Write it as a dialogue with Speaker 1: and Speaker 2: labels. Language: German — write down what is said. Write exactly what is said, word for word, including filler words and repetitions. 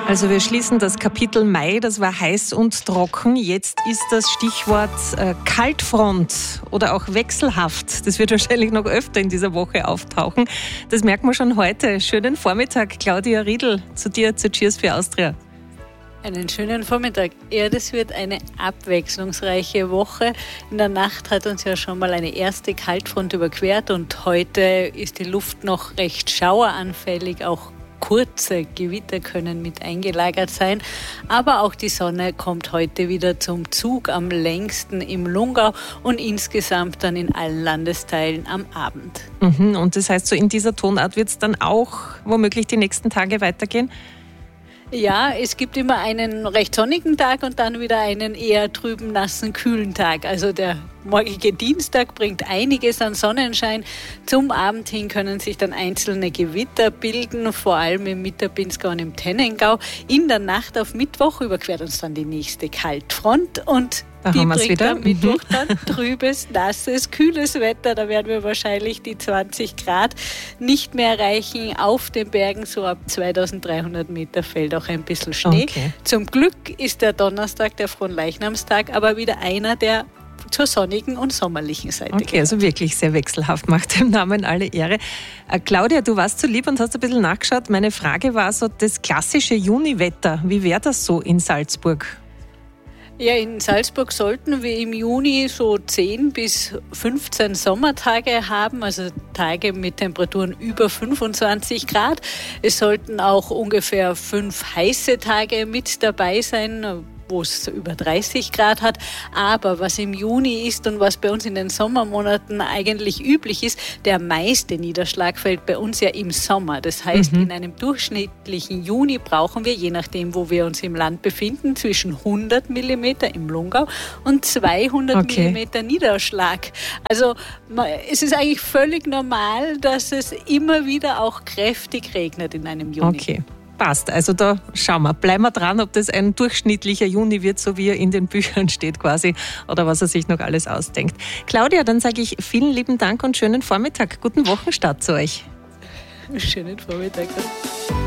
Speaker 1: Also wir schließen das Kapitel Mai, das war heiß und trocken. Jetzt ist das Stichwort äh, Kaltfront oder auch wechselhaft. Das wird wahrscheinlich noch öfter in dieser Woche auftauchen. Das merkt man schon heute. Schönen Vormittag, Claudia Riedl, zu dir, zu Cheers für Austria.
Speaker 2: Einen schönen Vormittag. Ja, das wird eine abwechslungsreiche Woche. In der Nacht hat uns ja schon mal eine erste Kaltfront überquert und heute ist die Luft noch recht schaueranfällig. Auch kurze Gewitter können mit eingelagert sein, aber auch die Sonne kommt heute wieder zum Zug, am längsten im Lungau und insgesamt dann in allen Landesteilen am Abend.
Speaker 1: Mhm, und das heißt, so in dieser Tonart wird es dann auch womöglich die nächsten Tage weitergehen?
Speaker 2: Ja, es gibt immer einen recht sonnigen Tag und dann wieder einen eher trüben, nassen, kühlen Tag. Also der morgige Dienstag bringt einiges an Sonnenschein. Zum Abend hin können sich dann einzelne Gewitter bilden, vor allem im Mitterpinzgau und im Tennengau. In der Nacht auf Mittwoch überquert uns dann die nächste Kaltfront und
Speaker 1: da
Speaker 2: die
Speaker 1: haben wir's
Speaker 2: bringt
Speaker 1: wieder.
Speaker 2: am Mittwoch dann trübes, nasses, kühles Wetter. Da werden wir wahrscheinlich die zwanzig Grad nicht mehr erreichen. Auf den Bergen so ab zweitausenddreihundert Meter fällt auch ein bisschen Schnee.
Speaker 1: Okay.
Speaker 2: Zum Glück ist der Donnerstag, der Fronleichnamstag, aber wieder einer, der zur sonnigen und sommerlichen Seite
Speaker 1: Okay,
Speaker 2: gehört.
Speaker 1: also wirklich sehr wechselhaft, macht dem Namen alle Ehre. Äh, Claudia, du warst so lieb und hast ein bisschen nachgeschaut. Meine Frage war so das klassische Juniwetter. Wie wäre das so in Salzburg?
Speaker 2: Ja, in Salzburg sollten wir im Juni so zehn bis fünfzehn Sommertage haben, also Tage mit Temperaturen über fünfundzwanzig Grad. Es sollten auch ungefähr fünf heiße Tage mit dabei sein, wo es über dreißig Grad hat. Aber was im Juni ist und was bei uns in den Sommermonaten eigentlich üblich ist, der meiste Niederschlag fällt bei uns ja im Sommer. Das heißt, mhm. in einem durchschnittlichen Juni brauchen wir, je nachdem, wo wir uns im Land befinden, zwischen hundert Millimeter im Lungau und zweihundert okay. Millimeter Niederschlag. Also es ist eigentlich völlig normal, dass es immer wieder auch kräftig regnet in einem Juni.
Speaker 1: Okay. Passt. Also da schauen wir, bleiben wir dran, ob das ein durchschnittlicher Juni wird, so wie er in den Büchern steht quasi, oder was er sich noch alles ausdenkt. Claudia, dann sage ich vielen lieben Dank und schönen Vormittag. Guten Wochenstart zu euch.
Speaker 2: Schönen Vormittag.